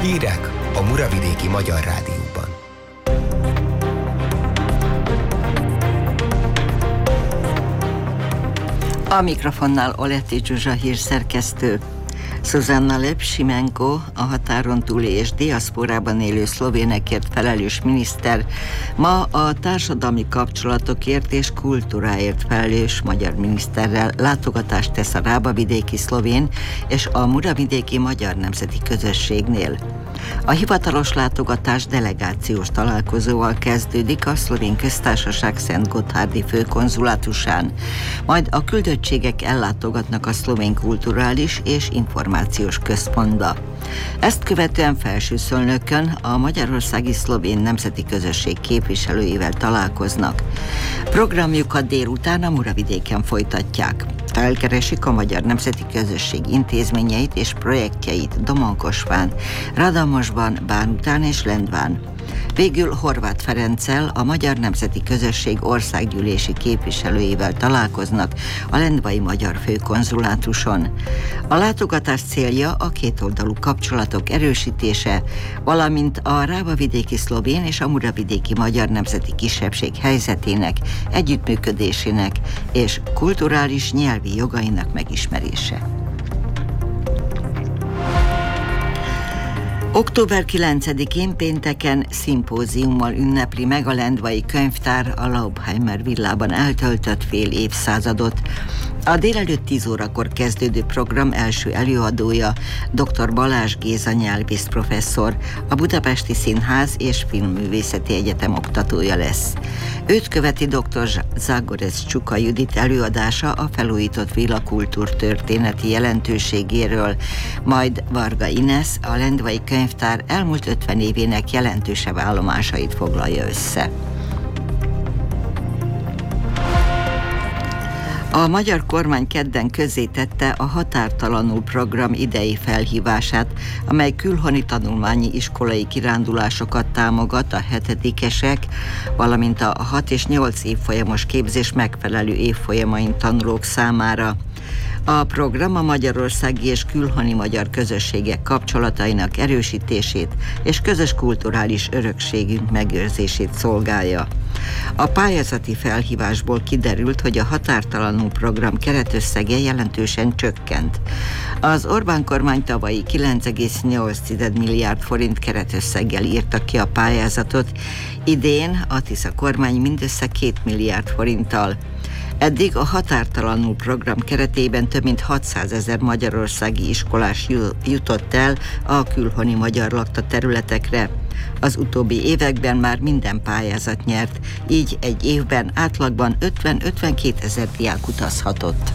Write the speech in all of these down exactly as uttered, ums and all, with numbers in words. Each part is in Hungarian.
Hírek a Muravidéki Magyar Rádióban. A mikrofonnál Oleti Zsuzsa hírszerkesztő. Zsuzanna Lep-Šimenko, a határon túli és diaszporában élő szlovénekért felelős miniszter, ma a társadalmi kapcsolatokért és kultúráért felelős magyar miniszterrel látogatást tesz a rábavidéki szlovén és a muravidéki magyar nemzeti közösségnél. A hivatalos látogatás delegációs találkozóval kezdődik a Szlovén Köztársaság Szentgotthárdi főkonzulátusán, majd a küldöttségek ellátogatnak a Szlovén Kulturális és Információs Központba. Ezt követően Felsőszölnökön a Magyarországi Szlovén Nemzeti Közösség képviselőivel találkoznak. Programjukat délután a Muravidéken folytatják. Felkeresik a Magyar Nemzeti Közösség intézményeit és projektjeit Domonkosván, Radamosban, Bánután és Lendván. Végül Horváth Ferenccel, a Magyar Nemzeti Közösség országgyűlési képviselőivel találkoznak a lendvai magyar főkonzulátuson. A látogatás célja a kétoldalú kapcsolatok erősítése, valamint a rábavidéki szlovén és a muravidéki magyar nemzeti kisebbség helyzetének, együttműködésének és kulturális nyelvi jogainak megismerése. október kilencedikén pénteken szimpóziummal ünnepli meg a lendvai könyvtár a Laubheimer villában eltöltött fél évszázadot. A délelőtt tíz órakor kezdődő program első előadója dr. Balázs Géza nyelvész professzor, a Budapesti Színház és Filmművészeti Egyetem oktatója lesz. Őt követi dr. Zágorec Csuka Judit előadása a felújított villa kultúrtörténeti jelentőségéről, majd Varga Ines a lendvai könyvtár elmúlt ötven évének jelentősebb állomásait foglalja össze. A magyar kormány kedden közzétette a Határtalanul program idei felhívását, amely külhoni tanulmányi iskolai kirándulásokat támogat a hetedikesek, valamint a hat és nyolc évfolyamos képzés megfelelő évfolyamain tanulók számára. A program a magyarországi és külhoni magyar közösségek kapcsolatainak erősítését és közös kulturális örökségünk megőrzését szolgálja. A pályázati felhívásból kiderült, hogy a Határtalanul program keretösszege jelentősen csökkent. Az Orbán kormány tavalyi kilenc egész nyolc milliárd forint keretösszeggel írta ki a pályázatot, idén a Tisza kormány mindössze két milliárd forinttal. Eddig a Határtalanul program keretében több mint hatszázezer magyarországi iskolás jutott el a külhoni magyar lakta területekre. Az utóbbi években már minden pályázat nyert, így egy évben átlagban ötven-ötvenkét ezer diák utazhatott.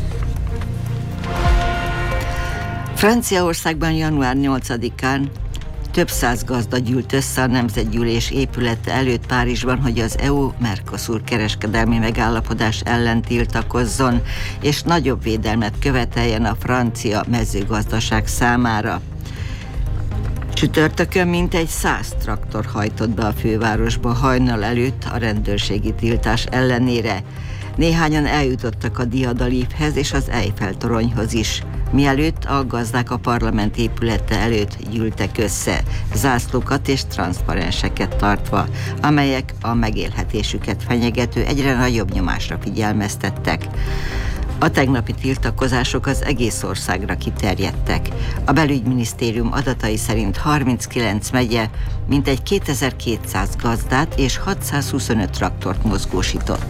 Franciaországban január nyolcadikán több száz gazda gyűlt össze a Nemzetgyűlés épülete előtt Párizsban, hogy az é u-Mercosur kereskedelmi megállapodás ellen tiltakozzon, és nagyobb védelmet követeljen a francia mezőgazdaság számára. Csütörtökön mintegy száz traktor hajtott be a fővárosba hajnal előtt a rendőrségi tiltás ellenére. Néhányan eljutottak a Diadalívhez és az Eiffel-toronyhoz is, mielőtt a gazdák a parlament épülete előtt gyűltek össze, zászlókat és transzparenseket tartva, amelyek a megélhetésüket fenyegető egyre nagyobb nyomásra figyelmeztettek. A tegnapi tiltakozások az egész országra kiterjedtek. A belügyminisztérium adatai szerint harminckilenc megye mintegy kétezer-kétszáz gazdát és hatszázhuszonöt traktort mozgósított.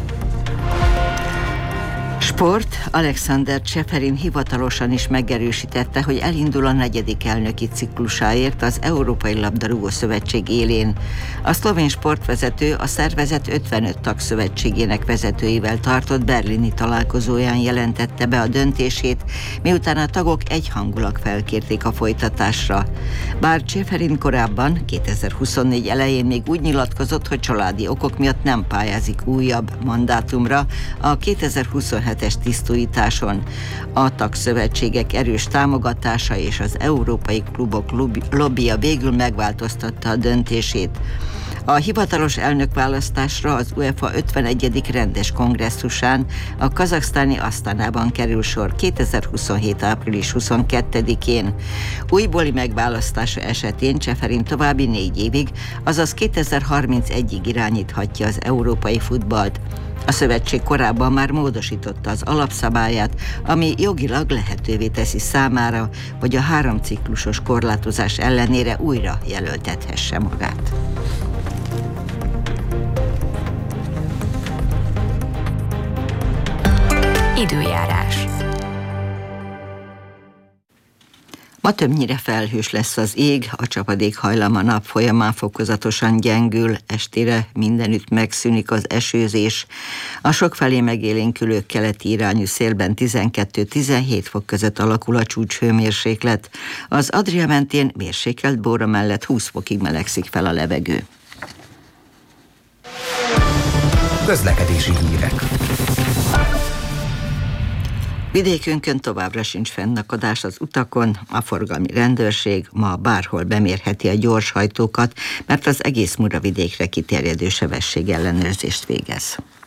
Sport. Alexander Čeferin hivatalosan is megerősítette, hogy elindul a negyedik elnöki ciklusáért az Európai Labdarúgó Szövetség élén. A szlovén sportvezető a szervezet ötvenöt tagszövetségének vezetőivel tartott berlini találkozóján jelentette be a döntését, miután a tagok egyhangulag felkérték a folytatásra. Bár Čeferin korábban, kétezer-huszonnégy elején még úgy nyilatkozott, hogy családi okok miatt nem pályázik újabb mandátumra a kétezer-huszonhetes tisztújításon. A tagszövetségek erős támogatása és az európai klubok lobbija végül megváltoztatta a döntését. A hivatalos elnökválasztásra az UEFA ötvenegyedik rendes kongresszusán a kazaksztáni Asztánában kerül sor kétezer-huszonhét. április huszonkettedikén. Újbóli megválasztása esetén Ceferin további négy évig, azaz kétezer-harmincegyig irányíthatja az európai futballt. A szövetség korábban már módosította az alapszabályát, ami jogilag lehetővé teszi számára, hogy a háromciklusos korlátozás ellenére újra jelöltethesse magát. Időjárás. Ma többnyire felhős lesz az ég, a csapadék hajlama nap folyamán fokozatosan gyengül, estére mindenütt megszűnik az esőzés. A sokfelé megélénkülő keleti irányú szélben tizenkettő-tizenhét fok között alakul a csúcshőmérséklet. Az Adria mentén mérsékelt Bóra mellett húsz fokig melegszik fel a levegő. Közlekedési hírek. Vidékünkön továbbra sincs fennakadás az utakon, a forgalmi rendőrség ma bárhol bemérheti a gyorshajtókat, mert az egész Muravidékre kiterjedő sebességellenőrzést végez.